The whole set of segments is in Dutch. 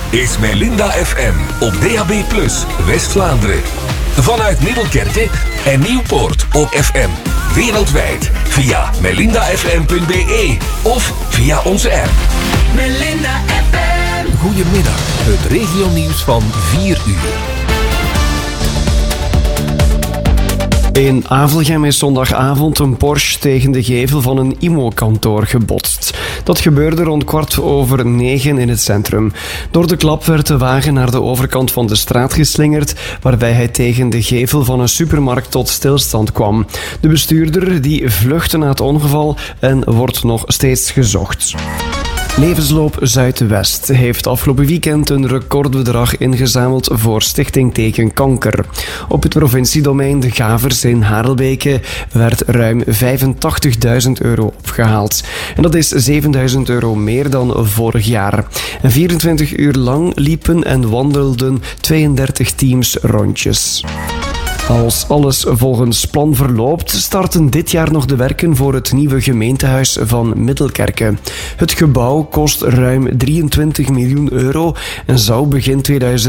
is Melinda FM op DAB+, West-Vlaanderen. Vanuit Middelkerke en Nieuwpoort op FM. Wereldwijd via melindafm.be of via onze app. Melinda FM. Goedemiddag, het regionieuws van 4 uur. In Avelgem is zondagavond een Porsche tegen de gevel van een IMO-kantoor gebotst. Dat gebeurde rond 9:15 in het centrum. Door de klap werd de wagen naar de overkant van de straat geslingerd, waarbij hij tegen de gevel van een supermarkt tot stilstand kwam. De bestuurder die vluchtte na het ongeval en wordt nog steeds gezocht. Levensloop Zuidwest heeft afgelopen weekend een recordbedrag ingezameld voor Stichting tegen Kanker. Op het provinciedomein De Gavers in Harelbeke werd ruim €85.000 opgehaald. En dat is €7.000 meer dan vorig jaar. En 24 uur lang liepen en wandelden 32 teams rondjes. Als alles volgens plan verloopt, starten dit jaar nog de werken voor het nieuwe gemeentehuis van Middelkerke. Het gebouw kost ruim €23 miljoen en zou begin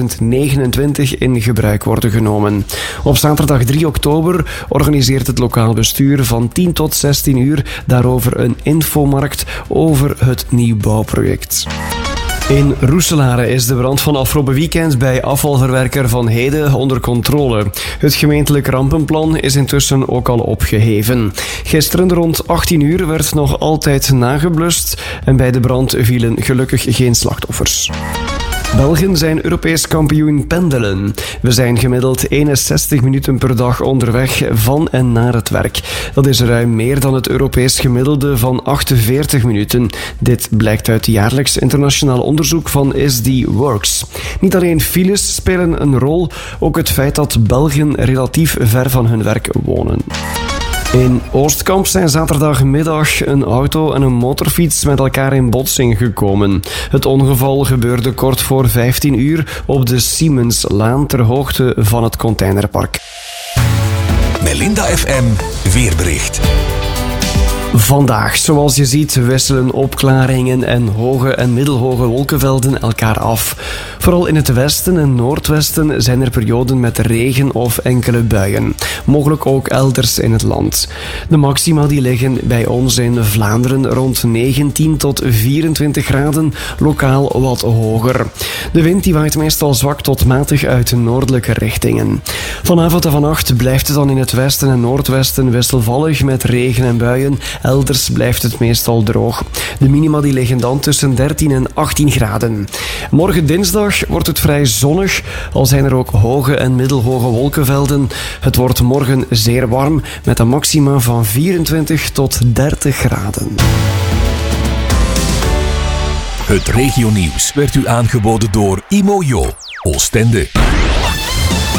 2029 in gebruik worden genomen. Op zaterdag 3 oktober organiseert het lokaal bestuur van 10 tot 16 uur daarover een infomarkt over het nieuwbouwproject. In Roeselare is de brand van afgelopen weekend bij afvalverwerker Van Heden onder controle. Het gemeentelijk rampenplan is intussen ook al opgeheven. Gisteren rond 18 uur werd nog altijd nageblust en bij de brand vielen gelukkig geen slachtoffers. Belgen zijn Europees kampioen pendelen. We zijn gemiddeld 61 minuten per dag onderweg van en naar het werk. Dat is ruim meer dan het Europees gemiddelde van 48 minuten. Dit blijkt uit jaarlijks internationaal onderzoek van SD Works. Niet alleen files spelen een rol, ook het feit dat Belgen relatief ver van hun werk wonen. In Oostkamp zijn zaterdagmiddag een auto en een motorfiets met elkaar in botsing gekomen. Het ongeval gebeurde kort voor 15 uur op de Siemenslaan ter hoogte van het containerpark. Melinda FM weerbericht. Vandaag, zoals je ziet, wisselen opklaringen en hoge en middelhoge wolkenvelden elkaar af. Vooral in het westen en noordwesten zijn er perioden met regen of enkele buien. Mogelijk ook elders in het land. De maxima die liggen bij ons in Vlaanderen rond 19 tot 24 graden, lokaal wat hoger. De wind die waait meestal zwak tot matig uit noordelijke richtingen. Vanavond en vannacht blijft het dan in het westen en noordwesten wisselvallig met regen en buien. Elders blijft het meestal droog. De minima die liggen dan tussen 13 en 18 graden. Morgen dinsdag wordt het vrij zonnig, al zijn er ook hoge en middelhoge wolkenvelden. Het wordt morgen zeer warm met een maxima van 24 tot 30 graden. Het regionieuws werd u aangeboden door Imojo, Oostende.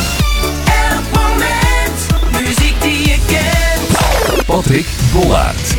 Elk moment, muziek die je kent. Patrick Bollaert.